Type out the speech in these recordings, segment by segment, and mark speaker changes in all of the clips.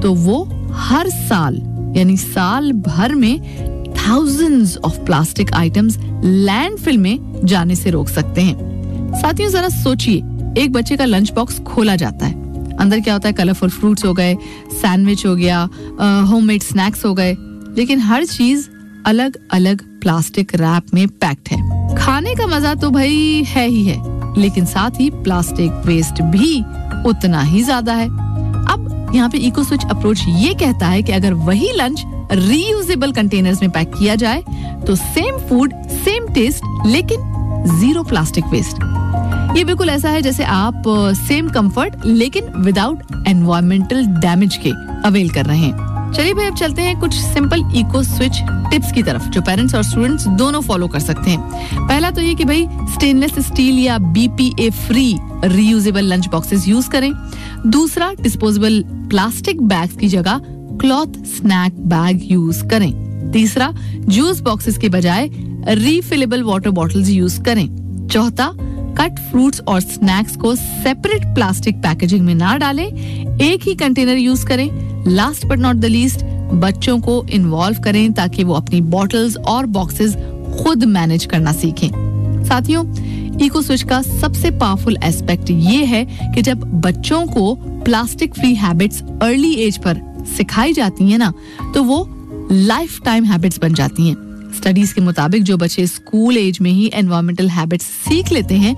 Speaker 1: तो वो हर साल यानी साल भर में thousands of plastic items landfill में जाने से रोक सकते हैं। साथियों जरा सोचिए, एक बच्चे का लंच बॉक्स खोला जाता है, अंदर क्या होता है? कलरफुल फ्रूट्स हो गए, सैंडविच हो गया, होममेड स्नैक्स हो गए, लेकिन हर चीज अलग अलग प्लास्टिक रैप में पैक्ड है। खाने का मजा तो भाई है ही है, लेकिन साथ ही प्लास्टिक वेस्ट भी उतना ही ज्यादा है। अब यहाँ पे इको स्विच अप्रोच ये कहता है कि अगर वही लंच रीयूजेबल कंटेनर्स में पैक किया जाए तो सेम फूड सेम टेस्ट लेकिन 0 प्लास्टिक वेस्ट। ये बिल्कुल ऐसा है जैसे आप सेम कंफर्ट लेकिन विदाउट एनवायरमेंटल डैमेज के अवेल कर रहे हैं। चलिए भाई अब चलते हैं कुछ सिंपल इको स्विच टिप्स की तरफ जो पेरेंट्स और स्टूडेंट्स दोनों फॉलो कर सकते हैं। पहला तो ये कि भाई स्टेनलेस स्टील या BPA free reusable lunch boxes use करें। दूसरा, डिस्पोजेबल प्लास्टिक बैग्स की जगह क्लॉथ स्नैक बैग यूज करें। तीसरा, जूस बॉक्सेस के बजाय रीफिलेबल वाटर बॉटल्स यूज करें। चौथा, कट फ्रूट्स और स्नैक्स को सेपरेट प्लास्टिक पैकेजिंग में ना डालें, एक ही कंटेनर यूज करें। Last but not the least, बच्चों को इन्वॉल्व करें ताकि वो अपनी बॉटल्स और बॉक्सेस खुद मैनेज करना सीखें। साथियों, इको स्विच का सबसे पावरफुल एस्पेक्ट ये है कि जब बच्चों को plastic free habits early as per सिखाई जाती है ना, तो वो लाइफ टाइम हैबिट्स बन जाती हैं। स्टडीज के मुताबिक जो बच्चे स्कूल एज में ही एनवायरमेंटल हैबिट्स सीख लेते हैं,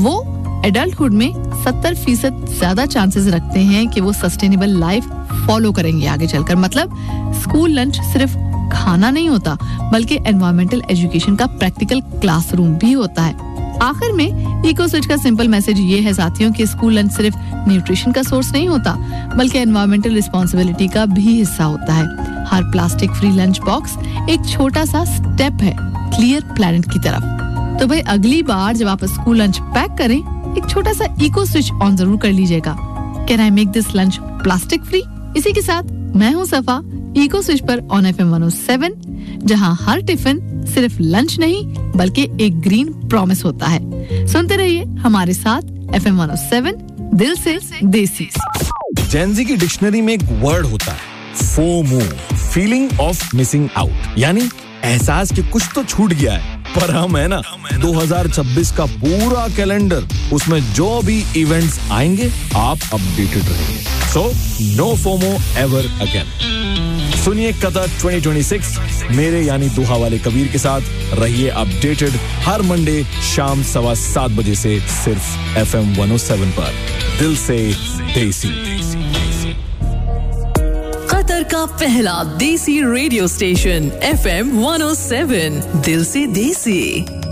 Speaker 1: वो एडल्टहुड में 70% ज्यादा चांसेस रखते हैं कि वो सस्टेनेबल लाइफ फॉलो करेंगे आगे चलकर। मतलब स्कूल लंच सिर्फ खाना नहीं होता, बल्कि एनवायरमेंटल एजुकेशन का प्रैक्टिकल क्लासरूम भी होता है। आखिर में इको स्विच का सिंपल मैसेज ये है साथियों कि स्कूल लंच सिर्फ न्यूट्रिशन का सोर्स नहीं होता, बल्कि एनवायरमेंटल रिस्पॉन्सिबिलिटी का भी हिस्सा होता है। हर प्लास्टिक फ्री लंच बॉक्स एक छोटा सा स्टेप है क्लियर प्लैनेट की तरफ। तो भाई अगली बार जब आप स्कूल लंच पैक करें, एक छोटा सा इको स्विच ऑन जरूर कर लीजिएगा। Can I make this lunch plastic free? इसी के साथ मैं हूँ सफा, इको स्विच पर ऑन FM 107, जहाँ हर टिफिन सिर्फ लंच नहीं बल्कि एक ग्रीन प्रॉमिस होता है। सुनते रहिए हमारे साथ FM 107, दिल से देसी।
Speaker 2: जेन-ज़ी की डिक्शनरी में एक वर्ड होता है FOMO, feeling of missing out, यानी एहसास कि कुछ तो छूट गया है। पर हम है ना 2026 का पूरा कैलेंडर, उसमें जो भी इवेंट्स आएंगे आप अपडेटेड रहेंगे। So no FOMO ever again. सुनिए कतर 2026 मेरे यानी दोहा वाले कबीर के साथ। रहिए अपडेटेड हर मंडे शाम 7:15 बजे से सिर्फ FM 107 पर, दिल से देसी।
Speaker 3: कतर का पहला देसी रेडियो स्टेशन FM 107, दिल से देसी।